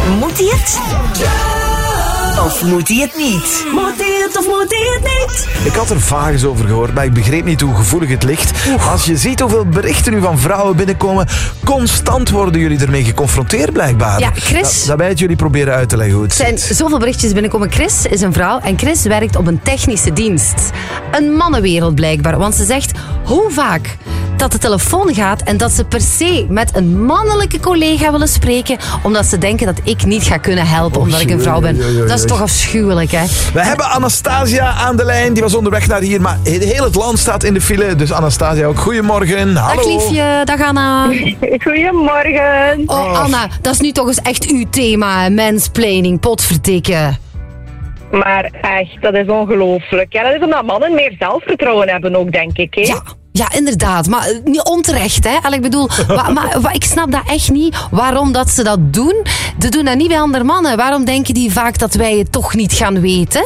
Moet hij het? Of moet hij het niet? Moet hij het of moet hij het niet? Ik had er vaag over gehoord, maar ik begreep niet hoe gevoelig het ligt. Als je ziet hoeveel berichten nu van vrouwen binnenkomen, constant worden jullie ermee geconfronteerd blijkbaar. Ja, Chris. Dat wij het jullie proberen uit te leggen hoe het Er zijn zoveel berichtjes binnenkomen. Chris is een vrouw en Chris werkt op een technische dienst. Een mannenwereld blijkbaar, want ze zegt hoe vaak dat de telefoon gaat en dat ze per se met een mannelijke collega willen spreken, omdat ze denken dat ik niet ga kunnen helpen omdat ik een vrouw ben. Dat is toch afschuwelijk, hè? We hebben Anastasia aan de lijn. Die was onderweg naar hier, maar heel het land staat in de file. Dus Anastasia ook. Goedemorgen. Hallo. Dag liefje, dag Anna. Goedemorgen. Oh Anna, dat is nu toch eens echt uw thema, mansplaining, potverdikken. Maar echt, dat is ongelooflijk. Ja, dat is omdat mannen meer zelfvertrouwen hebben ook, denk ik. Hè? Ja, inderdaad. Maar niet onterecht, hè. Ik bedoel, maar ik snap dat echt niet. Waarom dat ze dat doen. Ze doen dat niet bij andere mannen. Waarom denken die vaak dat wij het toch niet gaan weten?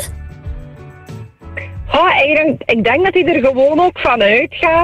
Ik denk dat die er gewoon ook van uitgaan.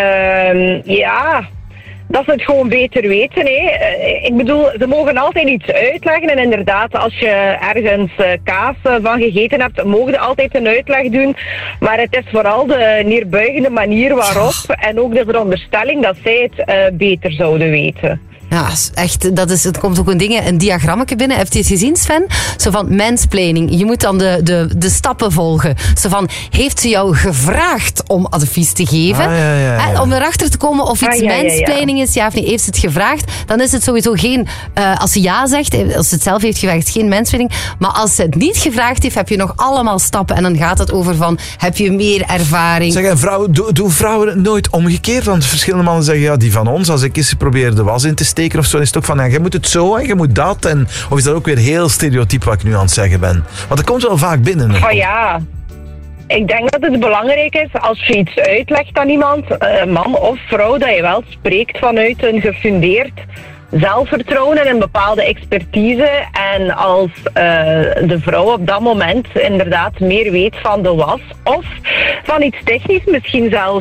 Dat ze het gewoon beter weten. Hè. Ik bedoel, ze mogen altijd iets uitleggen. En inderdaad, als je ergens kaas van gegeten hebt, mogen ze altijd een uitleg doen. Maar het is vooral de neerbuigende manier waarop en ook de veronderstelling dat zij het beter zouden weten. Ja, echt, het komt ook een diagrammetje binnen. Heeft je het gezien, Sven? Zo van mansplaining. Je moet dan de stappen volgen. Zo van, heeft ze jou gevraagd om advies te geven? Ja. Om erachter te komen of iets mansplaining is, ja of nee. Heeft ze het gevraagd, dan is het sowieso geen... als ze ja zegt, als ze het zelf heeft gevraagd, is het geen mansplaining. Maar als ze het niet gevraagd heeft, heb je nog allemaal stappen. En dan gaat het over van, heb je meer ervaring? Zeg, en doen vrouwen het nooit omgekeerd? Want verschillende mannen zeggen, ja, die van ons, als ik eens probeer de was in te steken of zo, is het ook van, ja, je moet het zo en je moet dat. Of is dat ook weer heel stereotyp wat ik nu aan het zeggen ben? Want dat komt wel vaak binnen. Oh ja. Ik denk dat het belangrijk is, als je iets uitlegt aan iemand, man of vrouw, dat je wel spreekt vanuit een gefundeerd zelfvertrouwen en een bepaalde expertise. En als de vrouw op dat moment inderdaad meer weet van de was of van iets technisch misschien zelfs,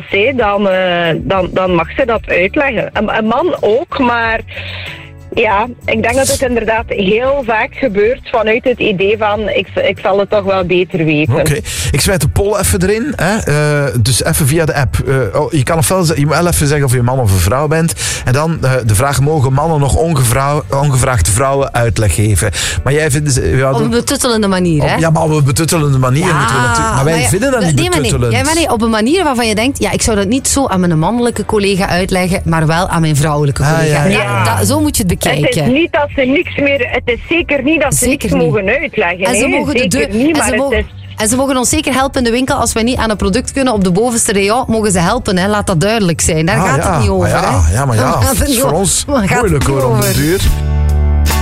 dan mag ze dat uitleggen. Een man ook, maar... Ja, ik denk dat het inderdaad heel vaak gebeurt vanuit het idee van ik zal het toch wel beter weten. Oké. Ik smijt de poll even erin. Hè? Dus even via de app. Je moet wel even zeggen of je een man of een vrouw bent. En dan de vraag, mogen mannen nog ongevraagd vrouwen uitleg geven? Maar jij vindt... op een betuttelende manier, hè? Ja, maar op een betuttelende manier moeten we natuurlijk... Maar wij vinden dat niet betuttelend. Ja, maar nee, op een manier waarvan je denkt, ja, ik zou dat niet zo aan mijn mannelijke collega uitleggen, maar wel aan mijn vrouwelijke collega. Zo moet je het bekijken. Het is niet dat ze niks meer... Het is zeker niet dat ze niks mogen uitleggen. En ze mogen en ze mogen ons zeker helpen in de winkel. Als wij niet aan een product kunnen op de bovenste rayon, mogen ze helpen. Hè. Laat dat duidelijk zijn. Daar gaat het niet over. Maar het is voor ons moeilijk hoor, om de duur.